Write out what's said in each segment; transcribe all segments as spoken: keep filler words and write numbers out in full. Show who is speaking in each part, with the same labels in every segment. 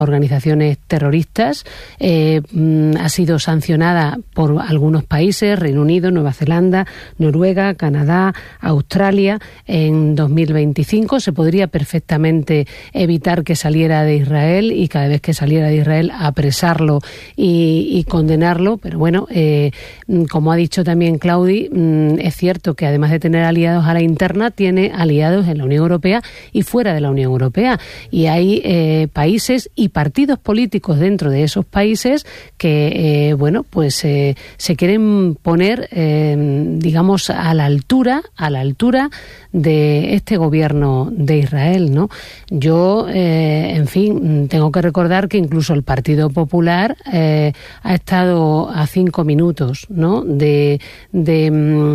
Speaker 1: organizaciones terroristas, eh, ha sido sancionada por algunos países, Reino Unido, Nueva Zelanda, Noruega, Canadá, Australia, en dos mil veinticinco. Se podría perfectamente evitar que saliera de Israel y cada vez que saliera de Israel apresarlo y, y condenarlo, pero bueno, eh, como ha dicho también Claudi, es cierto que además de tener aliados a la interna, tiene aliados en la Unión Europea y fuera de la Unión Europea, y hay eh, países y partidos políticos dentro de esos países que, eh, bueno, pues eh, se quieren poner, eh, digamos, a la altura, a la altura de este gobierno de Israel, ¿no? Yo, eh, en fin, tengo que recordar que incluso el Partido Popular eh, ha estado a cinco minutos, ¿no?, de, de mm,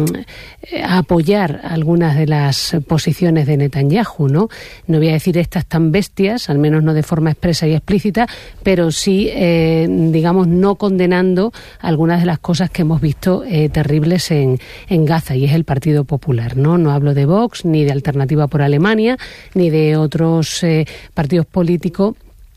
Speaker 1: apoyar algunas de las posiciones de Netanyahu, ¿no? No voy a decir estas tan bestias, al menos no de forma expresa y explícita, pero sí, eh, digamos, no condenando algunas de las cosas que hemos visto eh, terribles en, en Gaza, y es el Partido Popular, ¿no? No hablo de Vox, ni de Alternativa por Alemania, ni de otros eh, partidos políticos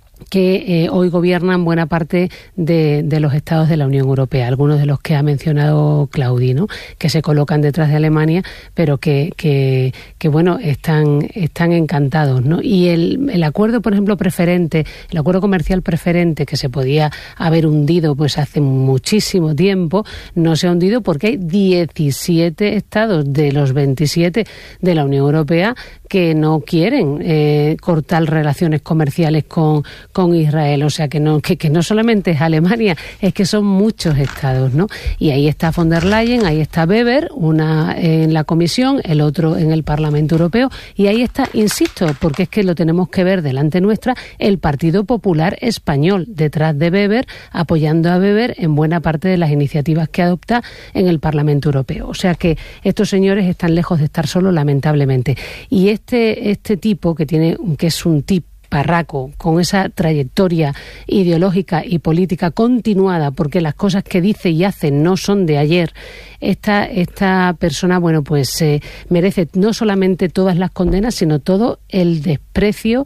Speaker 1: que eh, hoy gobiernan buena parte de, de los estados de la Unión Europea, algunos de los que ha mencionado Claudi, ¿no?, que se colocan detrás de Alemania, pero que, que, que bueno, están, están encantados, ¿no? Y el, el acuerdo, por ejemplo, preferente, el acuerdo comercial preferente, que se podía haber hundido pues hace muchísimo tiempo, no se ha hundido porque hay diecisiete estados de los veintisiete de la Unión Europea que no quieren eh, cortar relaciones comerciales con, con Israel. O sea, que no, que, que no solamente es Alemania, es que son muchos estados, ¿no? Y ahí está von der Leyen, ahí está Weber, una en la Comisión, el otro en el Parlamento Europeo, y ahí está, insisto, porque es que lo tenemos que ver delante nuestra, el Partido Popular Español, detrás de Weber, apoyando a Weber en buena parte de las iniciativas que adopta en el Parlamento Europeo. O sea que estos señores están lejos de estar solos, lamentablemente. Y este, este tipo, que tiene, que es un tipo parraco, con esa trayectoria ideológica y política continuada, porque las cosas que dice y hace no son de ayer, esta, esta persona, bueno, pues eh, merece no solamente todas las condenas, sino todo el desprecio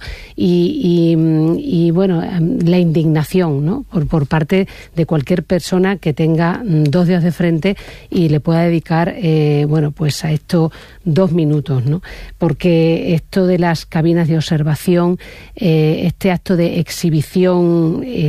Speaker 1: y, y, y bueno, la indignación, ¿no?, por, por parte de cualquier persona que tenga dos dedos de frente y le pueda dedicar, eh, bueno, pues a esto dos minutos, ¿no? Porque esto de las cabinas de observación, Eh, este acto de exhibición, eh,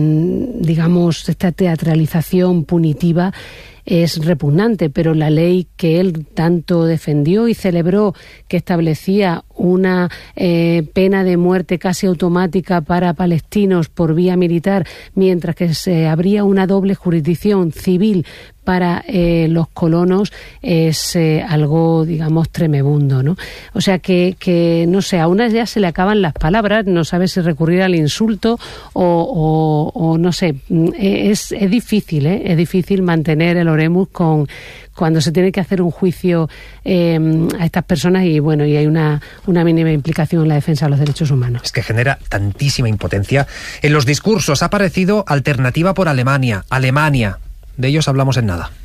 Speaker 1: digamos, esta teatralización punitiva, es repugnante, pero la ley que él tanto defendió y celebró, que establecía una eh, pena de muerte casi automática para palestinos por vía militar, mientras que se abría una doble jurisdicción civil para eh, los colonos, es eh, algo, digamos, tremebundo, ¿no? O sea que, que, no sé, a unas ya se le acaban las palabras, no sabe si recurrir al insulto o, o, o no sé, es, es difícil, ¿eh? Es difícil mantener el oremus con cuando se tiene que hacer un juicio eh, a estas personas y bueno, y hay una, una mínima implicación en la defensa de los derechos humanos.
Speaker 2: Es que genera tantísima impotencia. En los discursos ha aparecido Alternativa por Alemania, Alemania. De ellos hablamos en nada.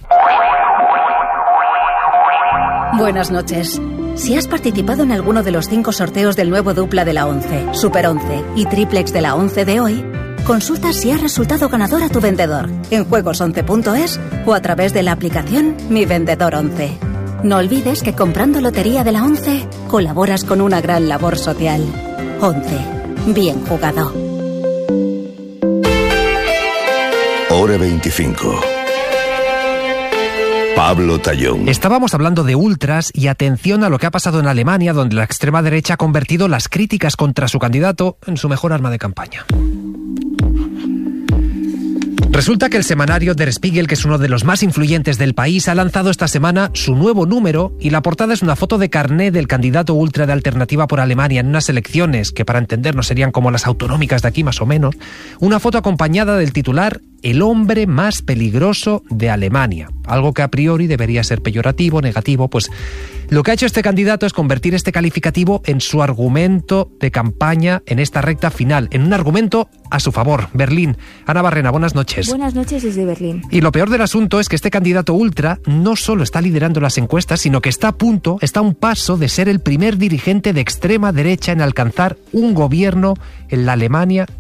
Speaker 3: Buenas noches. Si has participado en alguno de los cinco sorteos del nuevo dupla de la once, Super once y Triplex de la once de hoy, consulta si has resultado ganador a tu vendedor en juegos once punto es o a través de la aplicación Mi Vendedor once. No olvides que comprando Lotería de la once colaboras con una gran labor social. once. Bien jugado.
Speaker 4: Hora veinticinco. Pablo Tallón.
Speaker 2: Estábamos hablando de ultras y atención a lo que ha pasado en Alemania, donde la extrema derecha ha convertido las críticas contra su candidato en su mejor arma de campaña. Resulta que el semanario Der Spiegel, que es uno de los más influyentes del país, ha lanzado esta semana su nuevo número y la portada es una foto de carné del candidato ultra de Alternativa por Alemania en unas elecciones que, para entendernos, serían como las autonómicas de aquí más o menos. Una foto acompañada del titular el hombre más peligroso de Alemania. Algo que a priori debería ser peyorativo, negativo, pues lo que ha hecho este candidato es convertir este calificativo en su argumento de campaña en esta recta final, en un argumento a su favor. Berlín. Ana Barrena, buenas noches.
Speaker 5: Buenas noches desde Berlín.
Speaker 2: Y lo peor del asunto es que este candidato ultra no solo está liderando las encuestas, sino que está a punto, está a un paso de ser el primer dirigente de extrema derecha en alcanzar un gobierno en la Alemania